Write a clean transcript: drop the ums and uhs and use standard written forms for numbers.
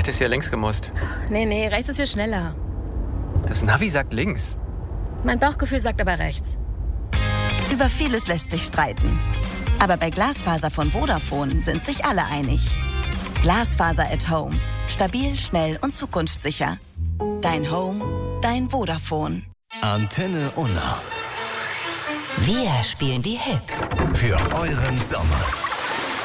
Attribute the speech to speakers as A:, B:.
A: hättest hier links gemusst.
B: Nee, rechts ist viel schneller.
A: Das Navi sagt links.
B: Mein Bauchgefühl sagt aber rechts.
C: Über vieles lässt sich streiten. Aber bei Glasfaser von Vodafone sind sich alle einig. Glasfaser at Home. Stabil, schnell und zukunftssicher. Dein Home, dein Vodafone.
D: Antenne Unna.
E: Wir spielen die Hits.
D: Für euren Sommer.